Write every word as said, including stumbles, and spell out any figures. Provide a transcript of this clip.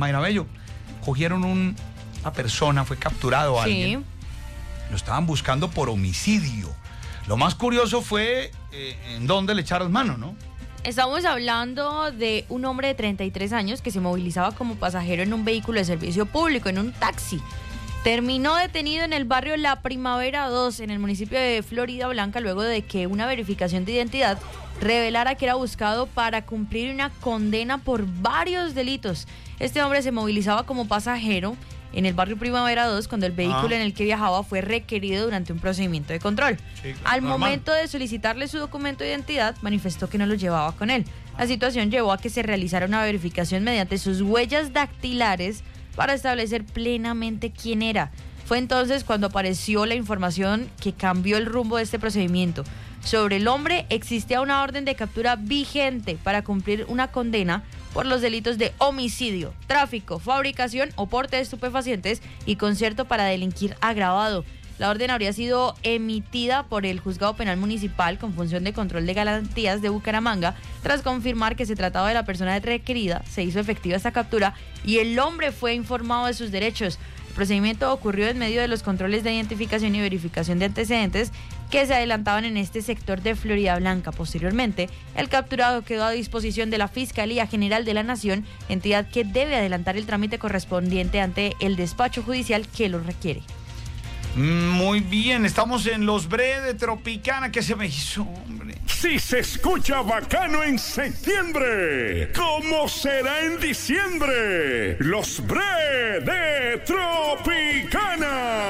Mayra Bello, cogieron un, una persona, fue capturado Sí. alguien, lo estaban buscando por homicidio. Lo más curioso fue eh, en dónde le echaron mano, ¿no? Estamos hablando de un hombre de treinta y tres años que se movilizaba como pasajero en un vehículo de servicio público, en un taxi. Terminó detenido en el barrio La Primavera dos, en el municipio de Florida Blanca, luego de que una verificación de identidad revelara que era buscado para cumplir una condena por varios delitos. Este hombre se movilizaba como pasajero en el barrio Primavera dos cuando el vehículo Ah. en el que viajaba fue requerido durante un procedimiento de control. Sí, Al normal. momento de solicitarle su documento de identidad, manifestó que no lo llevaba con él. La situación llevó a que se realizara una verificación mediante sus huellas dactilares para establecer plenamente quién era. Fue entonces cuando apareció la información que cambió el rumbo de este procedimiento. Sobre el hombre existía una orden de captura vigente para cumplir una condena por los delitos de homicidio, tráfico, fabricación o porte de estupefacientes y concierto para delinquir agravado. La orden habría sido emitida por el Juzgado Penal Municipal con función de control de garantías de Bucaramanga. Tras confirmar que se trataba de la persona requerida, se hizo efectiva esta captura y el hombre fue informado de sus derechos. El procedimiento ocurrió en medio de los controles de identificación y verificación de antecedentes que se adelantaban en este sector de Florida Blanca. Posteriormente, el capturado quedó a disposición de la Fiscalía General de la Nación, entidad que debe adelantar el trámite correspondiente ante el despacho judicial que lo requiere. Muy bien, estamos en los Bre de Tropicana. ¿Qué se me hizo, hombre? Si se escucha bacano en septiembre, ¿cómo será en diciembre? Los Bre de Tropicana.